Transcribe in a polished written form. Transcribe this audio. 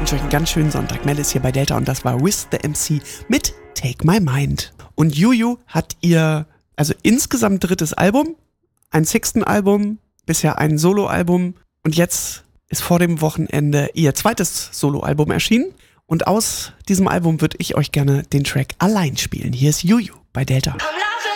wünsche euch einen ganz schönen Sonntag. Mel ist hier bei Delta und das war With the MC mit Take My Mind. Und Juju hat ihr, also insgesamt 3. Album, ein 6. Album, bisher ein Soloalbum und jetzt ist vor dem Wochenende ihr 2. Soloalbum erschienen. Und aus diesem Album würde ich euch gerne den Track Allein spielen. Hier ist Juju bei Delta.